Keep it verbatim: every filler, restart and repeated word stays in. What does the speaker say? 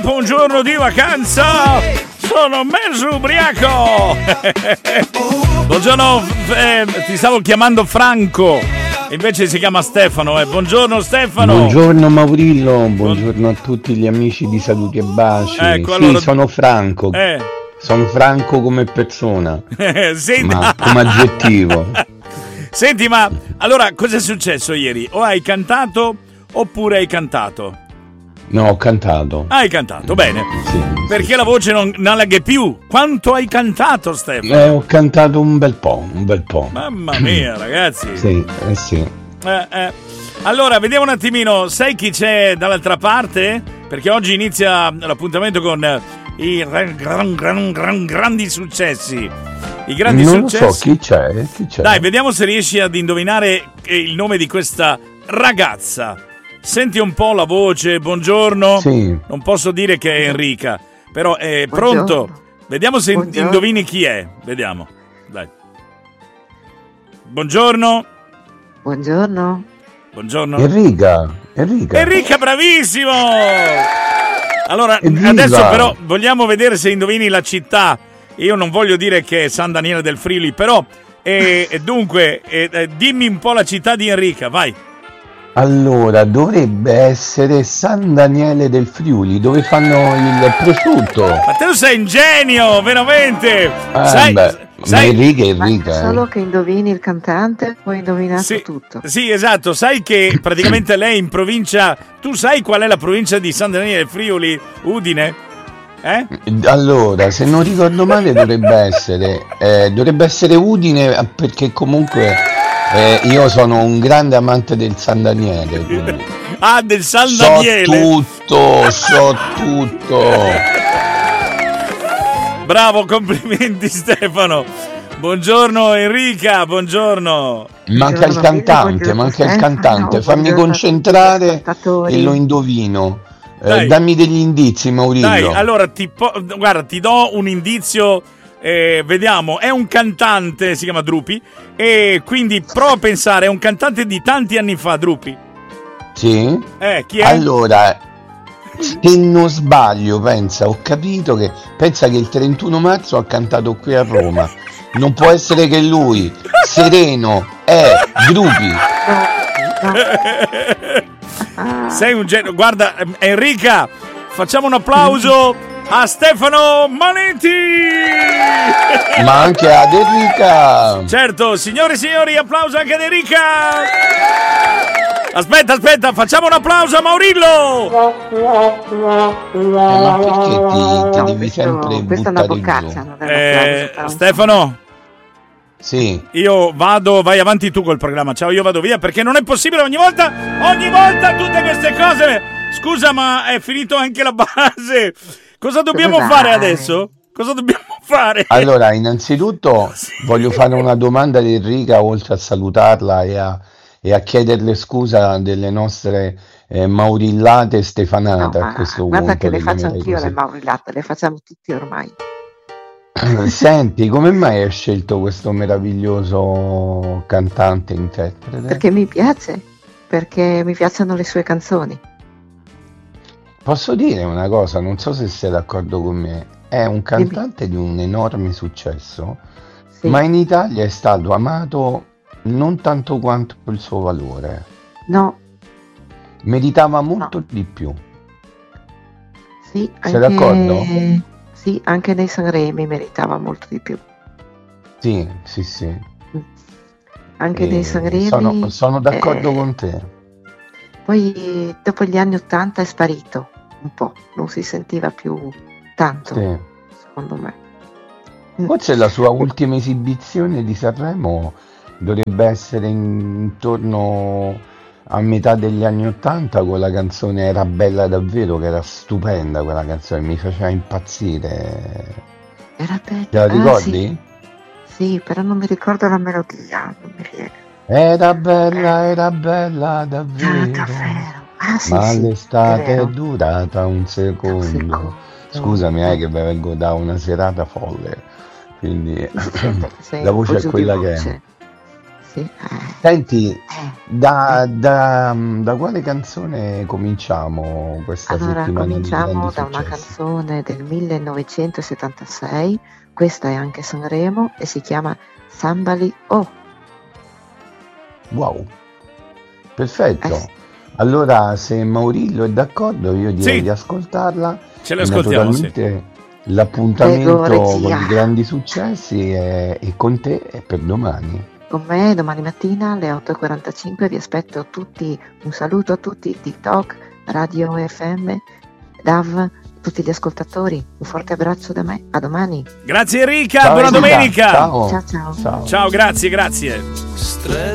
buongiorno di vacanza, sono mezzo ubriaco. Buongiorno, eh, ti stavo chiamando Franco, invece si chiama Stefano. Eh. Buongiorno Stefano. Buongiorno Maurillo, buongiorno a tutti gli amici di Saluti e Baci. Ecco, sì, allora... sono Franco. Eh. Sono Franco come persona, Senti... ma come aggettivo. Senti, ma allora cosa è successo ieri? O hai cantato oppure hai cantato? No, ho cantato. Hai cantato, bene. Sì, Perché sì, la voce non, non allarga più. Quanto hai cantato, Stefano? Eh, ho cantato un bel po', un bel po'. Mamma mia, ragazzi. Sì, eh sì. Eh, eh. Allora, vediamo un attimino, sai chi c'è dall'altra parte? Perché oggi inizia l'appuntamento con i gran, gran, gran, gran, grandi successi. I grandi non successi. Non so chi c'è, chi c'è. Dai, vediamo se riesci ad indovinare il nome di questa ragazza. Senti un po' la voce, buongiorno. Sì. Non posso dire che è Enrica, però è Buongiorno. pronto. Vediamo se Buongiorno. indovini chi è. Vediamo. Dai. Buongiorno. Buongiorno. Buongiorno. Enrica, Enrica. Enrica, bravissimo! Allora, Evviva! adesso però vogliamo vedere se indovini la città. Io non voglio dire che è San Daniele del Friuli, però e, e dunque e, e, dimmi un po' la città di Enrica, vai. Allora, dovrebbe essere San Daniele del Friuli, dove fanno il prosciutto. Ma te sei un genio, veramente! Ah, sai, beh, sai, ma Enrica è Ma Enrica. solo eh. che indovini il cantante, poi indovinato sì, tutto. sì, esatto, sai che praticamente lei in provincia, tu sai qual è la provincia di San Daniele del Friuli? Udine? Eh? Allora, se non ricordo male dovrebbe essere eh, dovrebbe essere Udine, perché comunque eh, io sono un grande amante del San Daniele, quindi Ah, del San so Daniele! tutto, so tutto. Bravo, complimenti Stefano. Buongiorno Enrica, buongiorno. Manca il Buongiorno, cantante, buongiorno, manca il Stefano, cantante, fammi buongiorno a tutti concentrare gli ascoltatori. e lo indovino. Eh, Dai. dammi degli indizi, Maurizio. Dai, allora ti po- guarda, ti do un indizio. Eh, vediamo, è un cantante, si chiama Drupi, e quindi prova a pensare, è un cantante di tanti anni fa, Drupi. Sì? Eh, chi è? Allora, se non sbaglio, pensa, ho capito che pensa che il trentuno marzo ha cantato qui a Roma. Non può essere che lui. Sereno è Drupi. No, no. Ah, Sei un genio. Guarda, ehm, Enrica, facciamo un applauso a Stefano Manenti. Ma anche ad Enrica. Certo, signore e signori, applauso anche ad Enrica. Aspetta, aspetta, facciamo un applauso a Maurillo. Eh, ma perché ti, ti no, devi questo, sempre questa è una buttare boccaccia, giù? non è un Eh, applauso, però, Stefano, Sì. io vado, vai avanti tu col programma. Ciao, io vado via perché non è possibile ogni volta, ogni volta tutte queste cose. Scusa, ma è finito anche la base. Cosa dobbiamo Dove fare vai? adesso? Cosa dobbiamo fare? Allora, innanzitutto voglio fare una domanda ad Enrica, oltre a salutarla e a, e a chiederle scusa delle nostre eh, maurillate No, stefanate a ma questo guarda punto. che le le faccio chiamerei anch'io così. le maurillate, le facciamo tutti ormai. Senti, come mai hai scelto questo meraviglioso cantante, interprete? Perché mi piace, perché mi piacciono le sue canzoni. Posso dire una cosa, non so se sei d'accordo con me, è un cantante di un enorme successo, Sì. ma in Italia è stato amato non tanto quanto il suo valore. No, Meritava molto di più. sì, Sei anche, d'accordo? sì, anche nei Sanremi meritava molto di più. Sì, sì, sì. Anche nei Eh, Sanremi. sono, sono d'accordo eh, con te. Poi dopo gli anni Ottanta è sparito un po', non si sentiva più tanto, Sì. secondo me. Forse la sua ultima esibizione di Sanremo dovrebbe essere intorno a metà degli anni Ottanta, con la canzone Era bella davvero, che era stupenda quella canzone, mi faceva impazzire. Era bello. Te la Ah, ricordi? sì, sì, però non mi ricordo la melodia, non mi viene. Era bella, era bella Ah, davvero, davvero. Ah, sì, ma sì, è l'estate è vero. durata un Un secondo. secondo. Scusami, è che vengo da una serata folle, quindi Si sente che sei la un po' voce è giù di quella che è. voce. sì. Eh. Senti, Eh. da, da, da quale canzone cominciamo questa Allora, settimana di cominciamo grandi da una successi? canzone del millenovecentosettantasei, questa è anche Sanremo e si chiama Somebody Oh. Wow, Eh, perfetto. sì. Allora, se Maurillo è d'accordo, io direi Sì, di ascoltarla ce e l'ascoltiamo, sì. naturalmente Prego, l'appuntamento con regia. i grandi successi è, è con te e per domani. Con me domani mattina alle otto e quarantacinque vi aspetto tutti, un saluto a tutti, TikTok, Radio F M, D A V, tutti gli ascoltatori, un forte abbraccio da me, a domani. Grazie Enrica, Ciao buona Enrica, domenica. ciao. Ciao ciao. Ciao. Ciao, grazie, grazie.